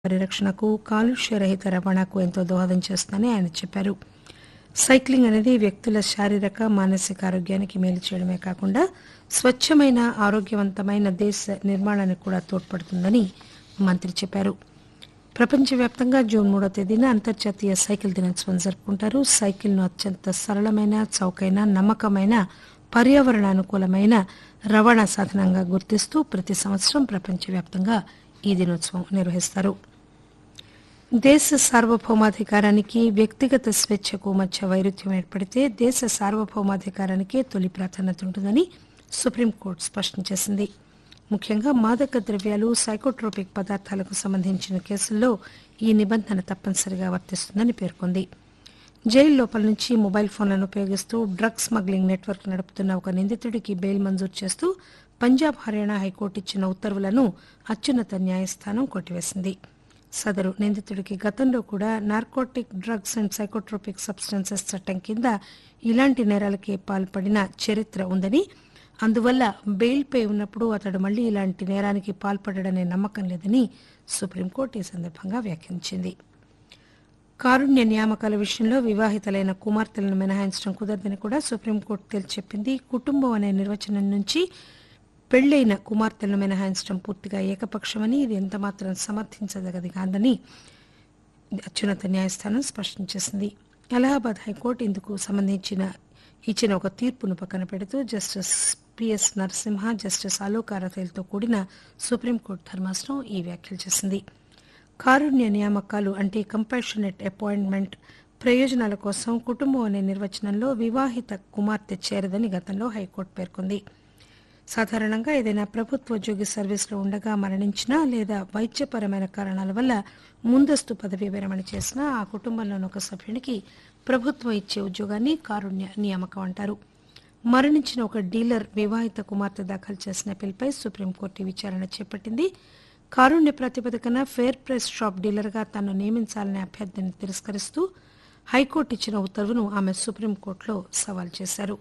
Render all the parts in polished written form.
పరిరక్షణకు, కాలుష్య రహిత రవాణాకు ఎంతో దోహదం చేస్తుందని ఆయన చెప్పారు. సైక్లింగ్ అనేది వ్యక్తుల శారీరక, మానసిక ఆరోగ్యానికి మేలు చేయడమే కాకుండా స్వచ్ఛమైన, ఆరోగ్యవంతమైన దేశ నిర్మాణానికి కూడా తోడ్పడుతుందని మంత్రి చెప్పారు. ప్రపంచవ్యాప్తంగా జూన్ 3వ తేదీన అంతర్జాతీయ సైకిల్ దినోత్సవం జరుపుకుంటారు. సైకిల్ను అత్యంత సరళమైన, చౌకైన, నమ్మకమైన, పర్యావరణానుకూలమైన రవాణా సాధనంగా గుర్తిస్తూ ప్రతి సంవత్సరం ప్రపంచవ్యాప్తంగా ఈ దినోత్సవం నిర్వహిస్తారు. దేశ సార్వభౌమాధికారానికి, వ్యక్తిగత స్వేచ్ఛకు మధ్య వైరుధ్యం ఏర్పడితే దేశ సార్వభౌమాధికారానికే తొలి ప్రాధాన్యత ఉంటుందని సుప్రీంకోర్టు స్పష్టం చేసింది. ముఖ్యంగా మాదక ద్రవ్యాలు, సైకోట్రోపిక్ పదార్థాలకు సంబంధించిన కేసుల్లో ఈ నిబంధన తప్పనిసరిగా వర్తిస్తుందని పేర్కొంది. జైలు లోపల నుంచి మొబైల్ ఫోన్లను ఉపయోగిస్తూ డ్రగ్స్ స్మగ్లింగ్ నెట్వర్క్ నడుపుతున్న ఒక నిందితుడికి బెయిల్ మంజూరు చేస్తూ పంజాబ్, హర్యానా హైకోర్టు ఇచ్చిన ఉత్తర్వులను అత్యున్నత న్యాయస్థానం కొట్టివేసింది. సదరు నిందితుడికి గతంలో కూడా narcotic drugs and psychotropic substances చట్టం కింద ఇలాంటి నేరాలకే పాల్పడిన చరిత్ర ఉందని, అందువల్ల బెయిల్పై ఉన్నప్పుడు అతడు మళ్లీ ఇలాంటి నేరానికి పాల్పడడనే నమ్మకం లేదని సుప్రీంకోర్టు ఈ సందర్భంగా వ్యాఖ్యానించింది. కారుణ్య నియామకాల విషయంలో వివాహితులైన కుమార్తెలను మినహాయించడం కుదరదని కూడా సుప్రీంకోర్టు తేల్చెప్పింది. కుటుంబం అనే నిర్వచనం నుంచి పెళ్లైన కుమార్తెలను మినహాయించడం పూర్తిగా ఏకపక్షమని, ఇది ఎంతమాత్రం సమర్థించదగది కాదని అత్యున్నత న్యాయస్థానం స్పష్టం చేసింది. అలహాబాద్ హైకోర్టు ఇందుకు సంబంధించిన ఇచ్చిన ఒక తీర్పును పక్కన పెడుతూ justice PS Narasimha, justice Alok అరతేల్తో కూడిన సుప్రీంకోర్టు ధర్మాసనం ఈ వ్యాఖ్యలు చేసింది. కారుణ్య నియామకాలు అంటే కంపాషనేట్ అపాయింట్మెంట్ ప్రయోజనాల కోసం కుటుంబం అనే నిర్వచనంలో వివాహిత కుమార్తె చేరదని గతంలో హైకోర్టు పేర్కొంది. సాధారణంగా ఏదైనా ప్రభుత్వోద్యోగి సర్వీసులో ఉండగా మరణించినా లేదా వైద్యపరమైన కారణాల వల్ల ముందస్తు పదవీ విరమణ చేసినా ఆ కుటుంబంలోని ఒక సభ్యునికి ప్రభుత్వం ఇచ్చే ఉద్యోగాన్ని కారుణ్య నియామకం అంటారు. మరణించిన ఒక డీలర్ వివాహిత కుమార్తె దాఖలు చేసిన పిల్పై సుప్రీంకోర్టు విచారణ చేపట్టింది. కారుణ్య ప్రాతిపదికన ఫెయిర్ ప్రైస్ షాప్ డీలర్గా తాను నియమించాలనే అభ్యర్థిని తిరస్కరిస్తూ హైకోర్టు ఇచ్చిన ఉత్తర్వును ఆమె సుప్రీంకోర్టులో సవాల్ చేశారు.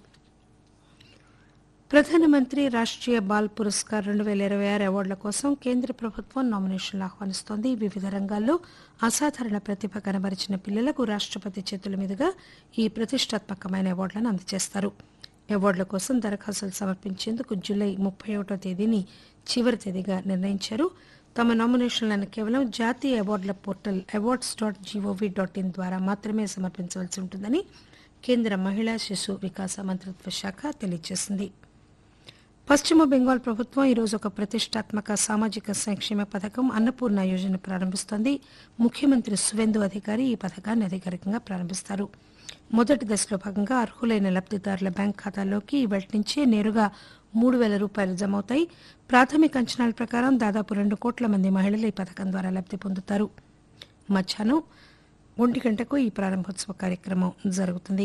ప్రధానమంత్రి రాష్ట్రీయ బాల్ పురస్కార్ 2026 అవార్డుల కోసం కేంద్ర ప్రభుత్వం నామినేషన్లు ఆహ్వానిస్తోంది. వివిధ రంగాల్లో అసాధారణ ప్రతిభ కనబరిచిన పిల్లలకు రాష్ట్రపతి చేతుల మీదుగా ఈ ప్రతిష్టాత్మకమైన అవార్డులను అందజేస్తారు. అవార్డుల కోసం దరఖాస్తులు సమర్పించేందుకు జూలై 31వ తేదీని చివరి తేదీగా నిర్ణయించారు. తమ నామినేషన్లను కేవలం జాతీయ అవార్డుల పోర్టల్ awards.gov.in ద్వారా మాత్రమే సమర్పించవలసి ఉంటుందని కేంద్ర మహిళా శిశు వికాస మంత్రిత్వ శాఖ తెలియజేసింది. పశ్చిమ బెంగాల్ ప్రభుత్వం ఈరోజు ఒక ప్రతిష్టాత్మక సామాజిక సంక్షేమ పథకం అన్నపూర్ణ యోజన ప్రారంభిస్తోంది. ముఖ్యమంత్రి సువేందు అధికారి ఈ పథకాన్ని అధికారికంగా ప్రారంభిస్తారు. మొదటి దశలో భాగంగా అర్హులైన లబ్దిదారుల బ్యాంక్ ఖాతాల్లోకి ఇవాటి నుంచే నేరుగా 3,000 రూపాయలు జమ అవుతాయి. ప్రాథమిక అంచనాల ప్రకారం దాదాపు 2 కోట్ల మంది మహిళలు ఈ పథకం ద్వారా లబ్ది పొందుతారు. మధ్యాహ్నం 1 గంటకు ఈ ప్రారంభోత్సవ కార్యక్రమం జరుగుతుంది.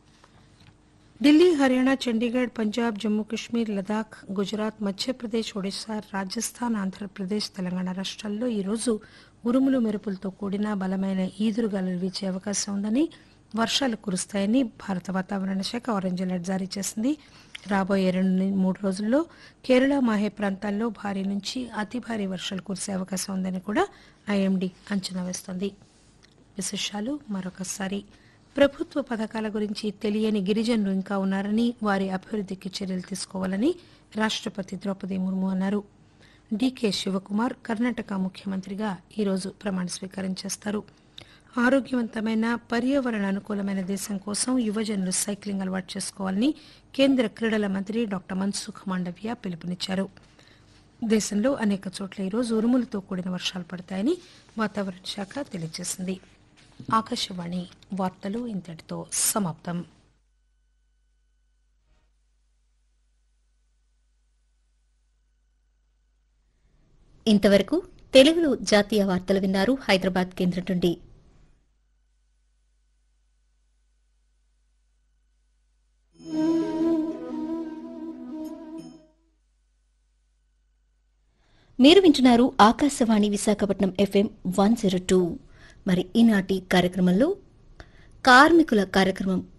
ఢిల్లీ, హర్యానా, చండీగఢ్, పంజాబ్, జమ్మూ కశ్మీర్, లదాఖ్, గుజరాత్, మధ్యప్రదేశ్, ఒడిశా, రాజస్థాన్, ఆంధ్రప్రదేశ్, తెలంగాణ రాష్ట్రాల్లో ఈరోజు ఉరుములు మెరుపులతో కూడిన బలమైన ఈదురుగాలులు వీచే అవకాశం ఉందని, వర్షాలు కురుస్తాయని భారత వాతావరణ శాఖ ఆరెంజ్ అలర్ట్ జారీ చేసింది. రాబోయే 2-3 రోజుల్లో కేరళ, మాహే ప్రాంతాల్లో భారీ నుంచి అతి భారీ వర్షాలు కురిసే అవకాశం ఉందని కూడా ఐఎండీ అంచనా వేస్తోంది. విశేషాలు మరొకసారి. ప్రభుత్వ పథకాల గురించి తెలియని గిరిజనులు ఇంకా ఉన్నారని, వారి అభివృద్ధికి చర్యలు తీసుకోవాలని రాష్ట్రపతి ద్రౌపది ముర్ము అన్నారు. డీకే శివకుమార్ కర్ణాటక ముఖ్యమంత్రిగా ఈరోజు ప్రమాణ స్వీకారం చేస్తారు. ఆరోగ్యవంతమైన, పర్యావరణ అనుకూలమైన దేశం కోసం యువజనులు సైక్లింగ్ అలవాటు చేసుకోవాలని కేంద్ర క్రీడల మంత్రి డాక్టర్ మన్సుఖ్ మాండవ్య పిలుపునిచ్చారు. దేశంలో అనేక చోట్ల ఈరోజు ఉరుములతో కూడిన వర్షాలు పడతాయని వాతావరణ శాఖ తెలియజేసింది. ఆకాశవాణి వార్తలు ఇంతటితో సమాప్తం. ఇంతవరకు తెలుగులో జాతీయ వార్తలు విన్నారు. హైదరాబాద్ కేంద్రం నుండి. మీరు వింటున్నారు ఆకాశవాణి విశాఖపట్నం FM 102. మరి ఈనాటి కార్యక్రమంలో కార్మికుల కార్యక్రమం